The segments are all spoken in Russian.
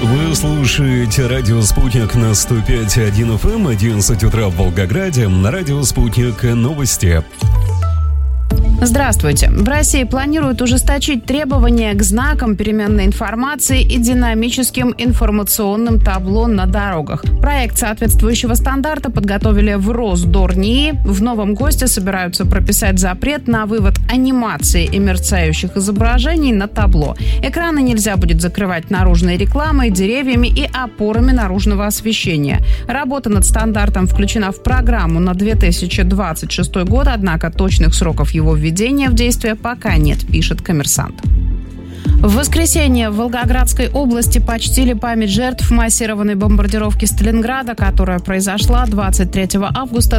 Вы слушаете радио «Спутник» на 105.1 FM, 11 утра в Волгограде. На радио «Спутник» новости. Здравствуйте. В России планируют ужесточить требования к знакам переменной информации и динамическим информационным табло на дорогах. Проект соответствующего стандарта подготовили в Росдорнии. В новом ГОСТе собираются прописать запрет на вывод анимации и мерцающих изображений на табло. Экраны нельзя будет закрывать наружной рекламой, деревьями и опорами наружного освещения. Работа над стандартом включена в программу на 2026 год, однако точных сроков его введения в действие пока нет, пишет «Коммерсант». В воскресенье в Волгоградской области почтили память жертв массированной бомбардировки Сталинграда, которая произошла 23 августа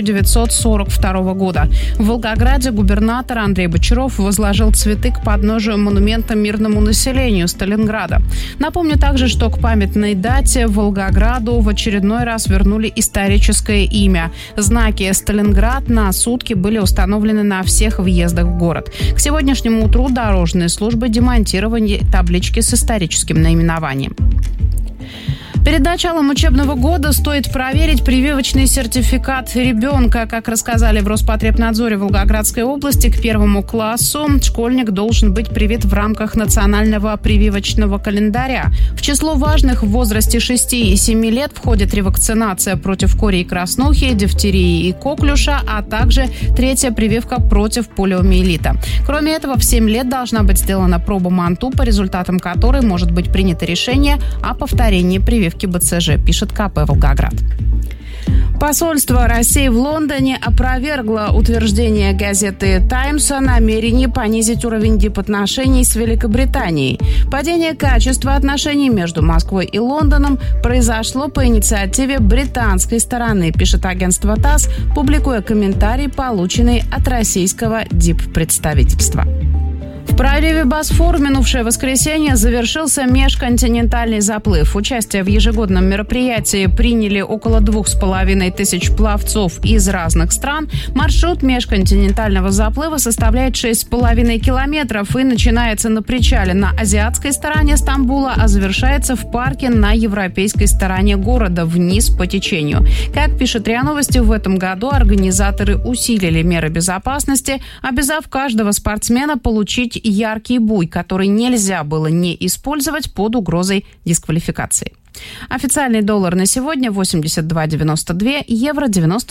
1942 года. В Волгограде губернатор Андрей Бочаров возложил цветы к подножию монумента мирному населению Сталинграда. Напомню также, что к памятной дате Волгограду в очередной раз вернули историческое имя. Знаки «Сталинград» на сутки были установлены на всех въездах в город. К сегодняшнему утру дорожные службы демонтировали таблички с историческим наименованием. Перед началом учебного года стоит проверить прививочный сертификат ребенка. Как рассказали в Роспотребнадзоре Волгоградской области, к 1 классу школьник должен быть привит в рамках национального прививочного календаря. В число важных в возрасте 6 и 7 лет входит ревакцинация против кори и краснухи, дифтерии и коклюша, а также 3-я прививка против полиомиелита. Кроме этого, в 7 лет должна быть сделана проба МАНТУ, по результатам которой может быть принято решение о повторении прививки БЦЖ, пишет КП «Волгоград». Посольство России в Лондоне опровергло утверждение газеты «Таймс» о намерении понизить уровень дипотношений с Великобританией. Падение качества отношений между Москвой и Лондоном произошло по инициативе британской стороны, пишет агентство ТАСС, публикуя комментарий, полученный от российского диппредставительства. В проливе Босфор в минувшее воскресенье завершился межконтинентальный заплыв. Участие в ежегодном мероприятии приняли около 2500 пловцов из разных стран. Маршрут межконтинентального заплыва составляет 6,5 километров и начинается на причале на азиатской стороне Стамбула, а завершается в парке на европейской стороне города, вниз по течению. Как пишет РИА Новости, в этом году организаторы усилили меры безопасности, обязав каждого спортсмена получить яркий буй, который нельзя было не использовать под угрозой дисквалификации. Официальный доллар на сегодня 82,92, евро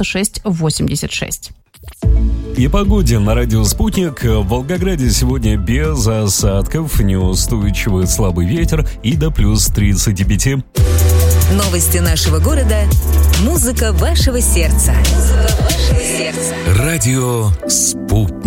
96,86. И погоде на радио «Спутник». В Волгограде сегодня без осадков, неустойчивый слабый ветер и до плюс 35. Новости нашего города. Музыка вашего сердца. Радио «Спутник».